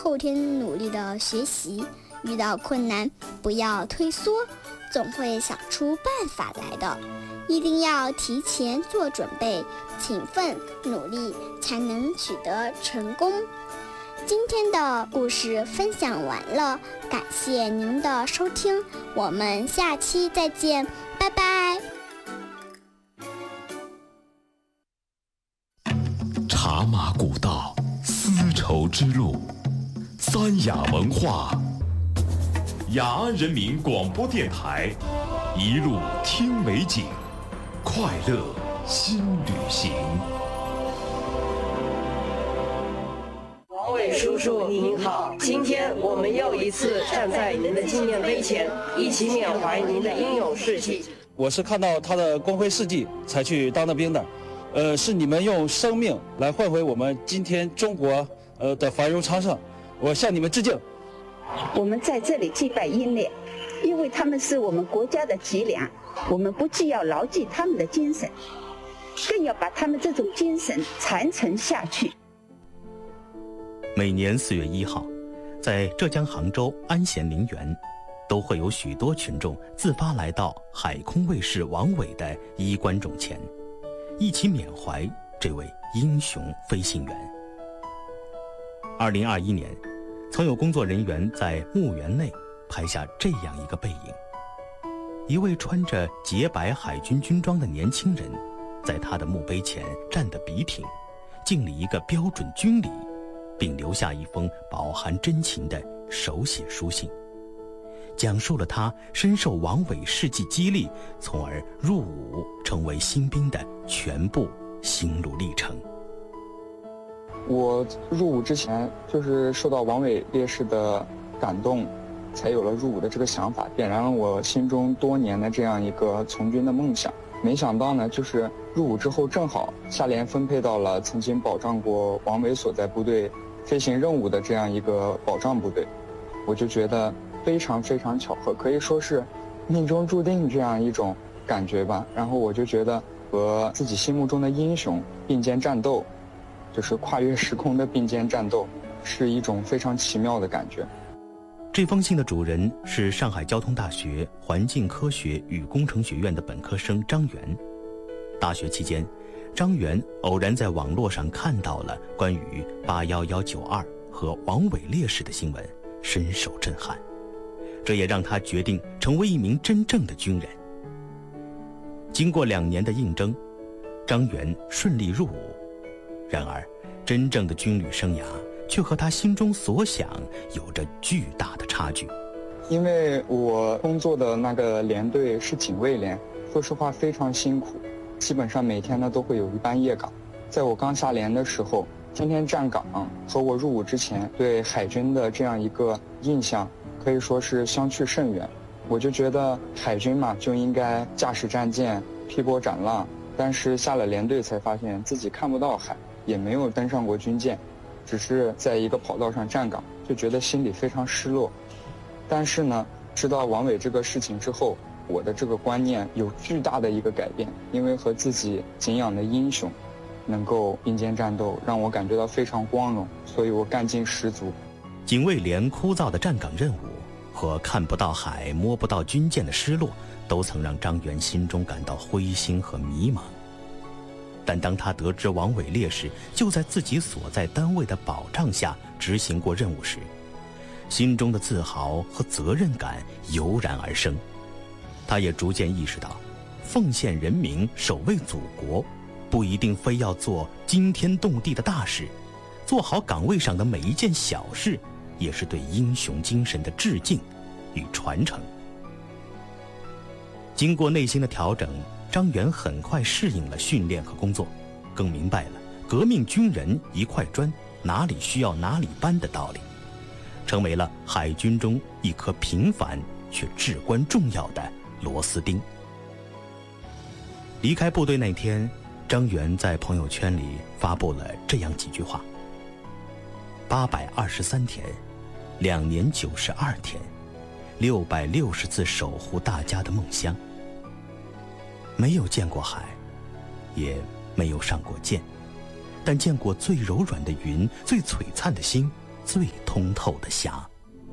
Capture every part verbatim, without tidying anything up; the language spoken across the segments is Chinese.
后天努力的学习，遇到困难不要退缩，总会想出办法来的。一定要提前做准备，勤奋努力才能取得成功。今天的故事分享完了，感谢您的收听，我们下期再见，拜拜。 茶马古道，丝绸之路，三雅文化，雅安人民广播电台，一路听美景，快乐新旅行。 王伟叔叔您好，今天我们又一次站在您的纪念碑前，一起缅怀您的英勇事迹。 我是看到他的光辉事迹才去当的兵的，呃，是你们用生命来换回我们今天中国呃的繁荣昌盛，我向你们致敬。 我们在这里祭拜英烈，因为他们是我们国家的脊梁，我们不仅要牢记他们的精神，更要把他们这种精神传承下去。 每年四月一号，在浙江杭州安贤陵园，都会有许多群众自发来到海空卫士王伟的衣冠冢前，一起缅怀这位英雄飞行员。二零二一年，曾有工作人员在墓园内拍下这样一个背影：一位穿着洁白海军军装的年轻人，在他的墓碑前站得笔挺，敬礼一个标准军礼，并留下一封饱含真情的手写书信，讲述了他深受王伟事迹激励，从而入伍成为新兵的全部心路历程。 我入伍之前就是受到王伟烈士的感动，才有了入伍的这个想法，点燃了我心中多年的这样一个从军的梦想。没想到呢，就是入伍之后正好下连分配到了曾经保障过王伟所在部队飞行任务的这样一个保障部队，我就觉得非常非常巧合，可以说是命中注定这样一种感觉吧。然后我就觉得和自己心目中的英雄并肩战斗，就是跨越时空的并肩战斗，是一种非常奇妙的感觉。 这封信的主人是上海交通大学环境科学与工程学院的本科生张元。大学期间，张元偶然在网络上看到了关于八一一九二和王伟烈士的新闻，深受震撼，这也让他决定成为一名真正的军人。经过两年的应征，张元顺利入伍。然而，真正的军旅生涯却和他心中所想有着巨大的差距。 因为我工作的那个连队是警卫连，说实话非常辛苦，基本上每天呢都会有一班夜岗。在我刚下连的时候，天天站岗，和我入伍之前对海军的这样一个印象可以说是相去甚远。我就觉得海军嘛就应该驾驶战舰劈波斩浪，但是下了连队才发现自己看不到海，也没有登上过军舰，只是在一个跑道上站岗，就觉得心里非常失落。但是呢，知道王伟这个事情之后，我的这个观念有巨大的一个改变，因为和自己敬仰的英雄能够并肩战斗，让我感觉到非常光荣，所以我干劲十足。 警卫连枯燥的站岗任务和看不到海、摸不到军舰的失落，都曾让张元心中感到灰心和迷茫。但当他得知王伟烈士就在自己所在单位的保障下执行过任务时，心中的自豪和责任感油然而生。他也逐渐意识到，奉献人民、守卫祖国，不一定非要做惊天动地的大事，做好岗位上的每一件小事，也是对英雄精神的致敬与传承。经过内心的调整，张元很快适应了训练和工作，更明白了革命军人一块砖，哪里需要哪里搬的道理，成为了海军中一颗平凡却至关重要的螺丝钉。离开部队那天，张元在朋友圈里发布了这样几句话：八百二十三天，两年九十二天，六百六十次守护大家的梦乡。没有见过海，也没有上过舰，但见过最柔软的云，最璀璨的星， 最通透的侠。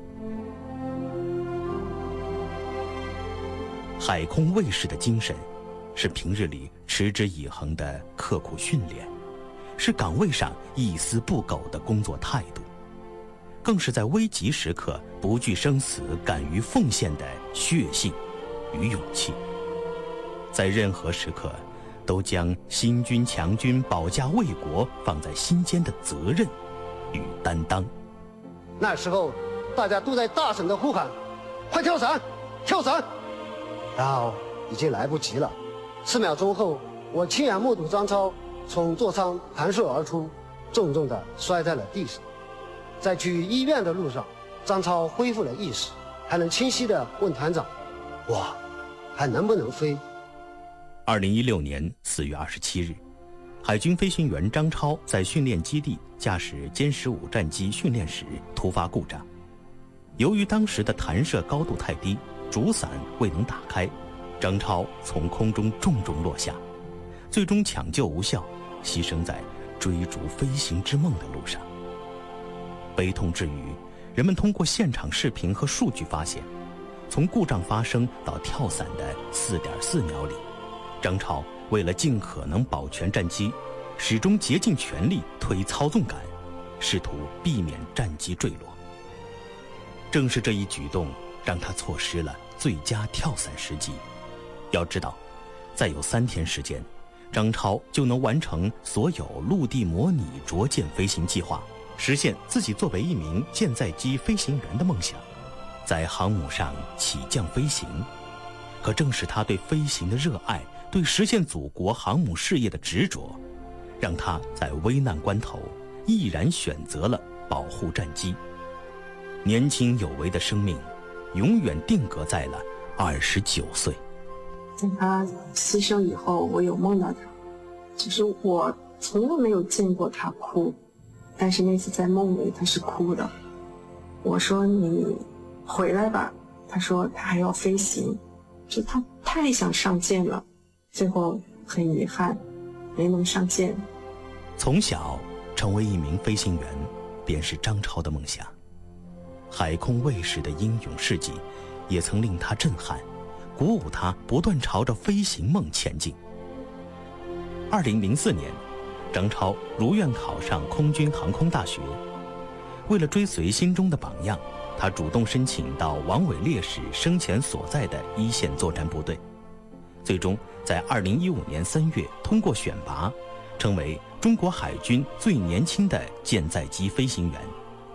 海空卫士的精神，是平日里持之以恒的刻苦训练，是岗位上一丝不苟的工作态度，更是在危急时刻不惧生死、敢于奉献的血性与勇气。在任何时刻，都将新军强军保家卫国放在心间的责任与担当。 那时候，大家都在大声地呼喊：“快跳伞，跳伞！”然后已经来不及了。四秒钟后，我亲眼目睹张超从座舱弹射而出，重重地摔在了地上。在去医院的路上，张超恢复了意识，还能清晰地问团长：“我还能不能飞？” 二零一六年四月二十七日，海军飞行员张超在训练基地驾驶歼十五战机训练时突发故障，由于当时的弹射高度太低，主伞未能打开，张超从空中重重落下，最终抢救无效，牺牲在追逐飞行之梦的路上。悲痛之余，人们通过现场视频和数据发现，从故障发生到跳伞的 四点四秒里，张超为了尽可能保全战机，始终竭尽全力推操纵杆，试图避免战机坠落。正是这一举动让他错失了最佳跳伞时机。要知道，再有三天时间，张超就能完成所有陆地模拟着舰飞行计划，实现自己作为一名舰载机飞行员的梦想，在航母上起降飞行。可正是他对飞行的热爱，对实现祖国航母事业的执着，让他在危难关头毅然选择了保护战机。年轻有为的生命永远定格在了二十九岁。 在他牺牲以后，我有梦到他，只是我从来没有见过他哭，但是那次在梦里他是哭的。我说你回来吧，他说他还要飞行，就他太想上舰了，最后很遗憾没能上舰。 从小成为一名飞行员便是张超的梦想，海空卫士的英勇事迹也曾令他震撼，鼓舞他不断朝着飞行梦前进。二零零四年，张超如愿考上空军航空大学。为了追随心中的榜样，他主动申请到王伟烈士生前所在的一线作战部队，最终在二零一五年三月通过选拔，成为中国海军最年轻的舰载机飞行员。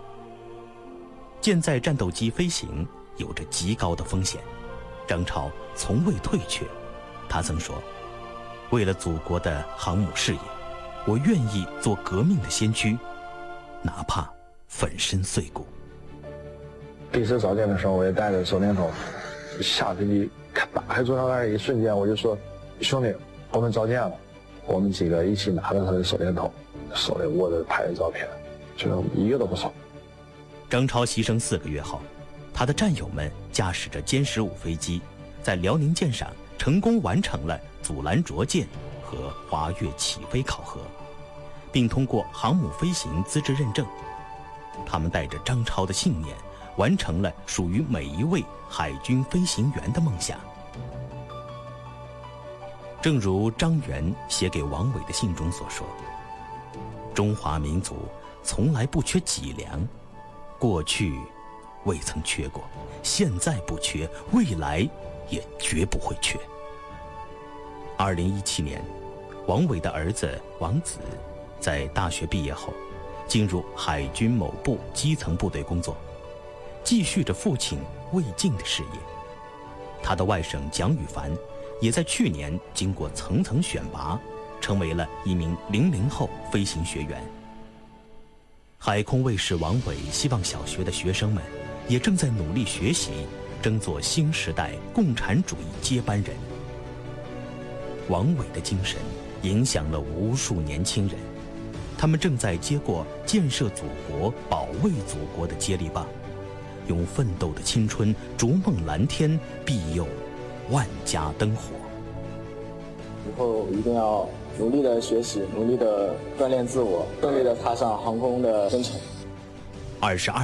舰载战斗机飞行有着极高的风险，张超从未退却。他曾说：“为了祖国的航母事业，我愿意做革命的先驱，哪怕粉身碎骨。” 第一次造舰的时候，我也带着手电筒，下飞机看打开座舱盖一瞬间，我就说：“兄弟，我们造舰了。”我们几个一起拿着他的手电筒，手里握着拍的照片，觉得一个都不少。 张超牺牲四个月后，他的战友们驾驶着歼十五飞机，在辽宁舰上成功完成了阻拦着舰和滑跃起飞考核，并通过航母飞行资质认证。他们带着张超的信念，完成了属于每一位海军飞行员的梦想。正如张元写给王伟的信中所说：“中华民族从来不缺脊梁，过去未曾缺过，现在不缺，未来也绝不会缺。”二零一七年，王伟的儿子王子在大学毕业后，进入海军某部基层部队工作，继续着父亲魏晋的事业。他的外甥蒋宇凡也在去年经过层层选拔，成为了一名零零后飞行学员。海空卫士王伟希望小学的学生们也正在努力学习，争做新时代共产主义接班人。王伟的精神影响了无数年轻人，他们正在接过建设祖国、保卫祖国的接力棒，用奋斗的青春逐梦蓝天，庇佑万家灯火。 以后一定要努力的学习，努力的锻炼自我，顺利的踏上航空的征程。 二十二